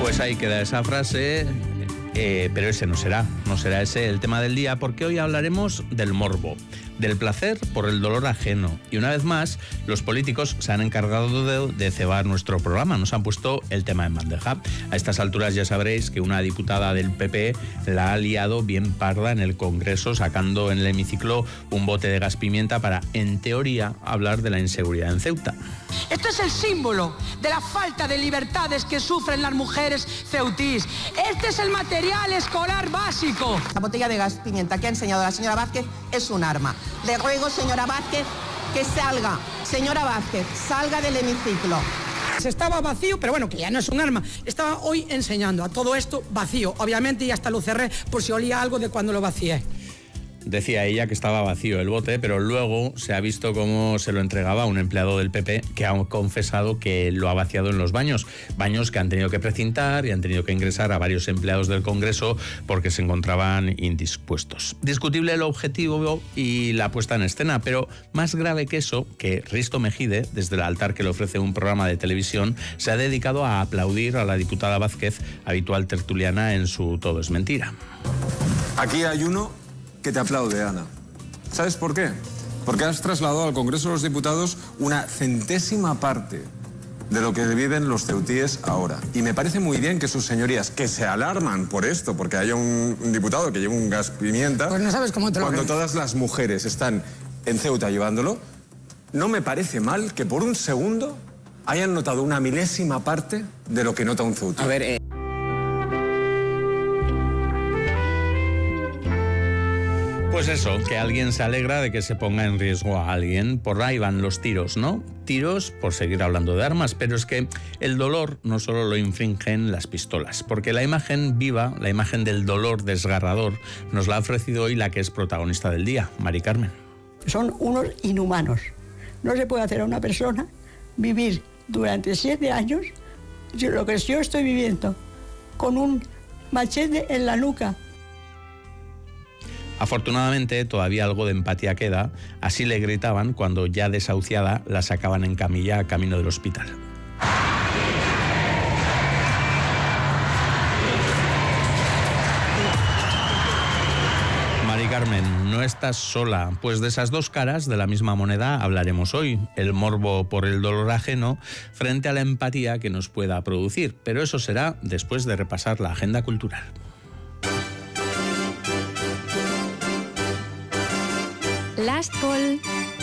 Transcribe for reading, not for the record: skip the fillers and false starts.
Pues ahí queda esa frase, pero ese no será ese el tema del día, porque hoy hablaremos del morbo, del placer por el dolor ajeno. Y una vez más, los políticos se han encargado de cebar nuestro programa, nos han puesto el tema en bandeja. A estas alturas ya sabréis que una diputada del PP la ha liado bien parda en el Congreso, sacando en el hemiciclo un bote de gas pimienta para, en teoría, hablar de la inseguridad en Ceuta. Esto es el símbolo de la falta de libertades que sufren las mujeres ceutís. Este es el material escolar básico. La botella de gas pimienta que ha enseñado la señora Vázquez es un arma. Le ruego, señora Vázquez, que salga. Señora Vázquez, salga del hemiciclo. Estaba vacío, pero bueno, que ya no es un arma. Estaba hoy enseñando a todo esto vacío. Obviamente, y hasta lo cerré por si olía algo de cuando lo vacié. Decía ella que estaba vacío el bote, pero luego se ha visto cómo se lo entregaba a un empleado del PP que ha confesado que lo ha vaciado en los baños. Baños que han tenido que precintar y han tenido que ingresar a varios empleados del Congreso porque se encontraban indispuestos. Discutible el objetivo y la puesta en escena, pero más grave que eso, que Risto Mejide, desde el altar que le ofrece un programa de televisión, se ha dedicado a aplaudir a la diputada Vázquez, habitual tertuliana en su Todo es mentira. Aquí hay uno que te aplaude, Ana. ¿Sabes por qué? Porque has trasladado al Congreso de los Diputados una centésima parte de lo que viven los ceutíes ahora. Y me parece muy bien que sus señorías, que se alarman por esto, porque haya un diputado que lleve un gas pimienta, pues no sabes cómo te lo cuando crees. todas las mujeres están en Ceuta llevándolo, no me parece mal que por un segundo hayan notado una milésima parte de lo que nota un ceutí. A ver, Pues eso, que alguien se alegra de que se ponga en riesgo a alguien. Por ahí van los tiros, ¿no? Tiros por seguir hablando de armas, pero es que el dolor no solo lo infringen las pistolas, porque la imagen viva, la imagen del dolor desgarrador, nos la ha ofrecido hoy la que es protagonista del día, Mari Carmen. Son unos inhumanos. No se puede hacer a una persona vivir durante 7 años lo que yo estoy viviendo, con un machete en la nuca. Afortunadamente, todavía algo de empatía queda, así le gritaban cuando ya desahuciada la sacaban en camilla a camino del hospital. Mari Carmen, no estás sola, pues de esas dos caras de la misma moneda hablaremos hoy, el morbo por el dolor ajeno frente a la empatía que nos pueda producir, pero eso será después de repasar la agenda cultural. Last Call